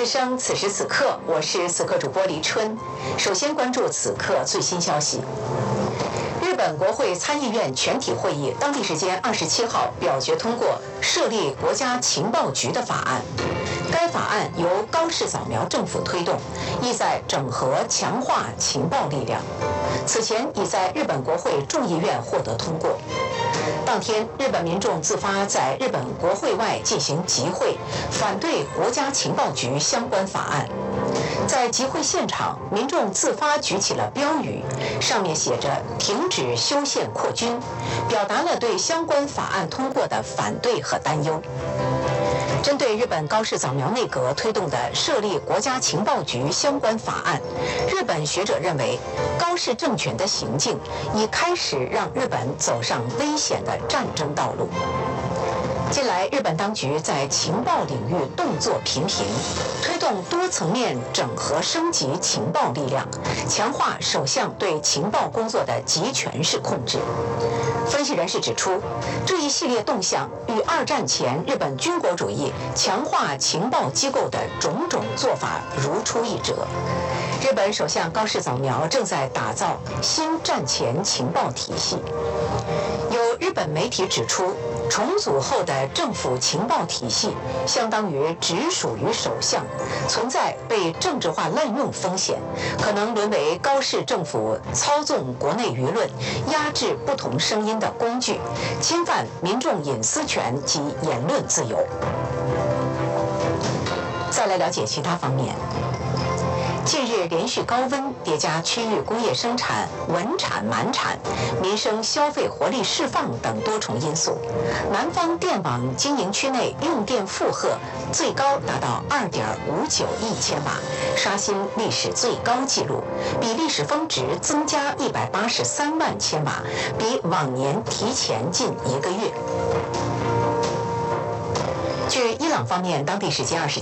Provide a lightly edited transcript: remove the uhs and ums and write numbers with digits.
之声，此时此刻，我是此刻主播黎春。首先关注此刻最新消息。日本国会参议院全体会议当地时间27号表决通过设立国家情报局的法案。该法案由高市早苗政府推动，意在整合强化情报力量。此前已在日本国会众议院获得通过。当天，日本民众自发在日本国会外进行集会，反对国家情报局相关法案。在集会现场，民众自发举起了标语，上面写着“停止修宪扩军”，表达了对相关法案通过的反对和担忧。针对日本高市早苗内阁推动的设立国家情报局相关法案，日本学者认为，高市政权的行径已开始让日本走上危险的战争道路。近来，日本当局在情报领域动作频频，推动多层面整合升级情报力量，强化首相对情报工作的集权式控制。分析人士指出，这一系列动向与二战前日本军国主义强化情报机构的种种做法如出一辙。日本首相高市早苗正在打造新战前情报体系。有日本媒体指出，重组后的政府情报体系相当于直属于首相，存在被政治化滥用风险，可能沦为高市政府操纵国内舆论、压制不同声音的工具，侵犯民众隐私权及言论自由。再来了解其他方面。近日连续高温叠加区域工业生产稳产满产、民生消费活力释放等多重因素，南方电网经营区内用电负荷最高达到2.59亿千瓦，刷新历史最高纪录，比历史峰值增加183万千瓦，比往年提前近1个月。据伊朗方面当地时间27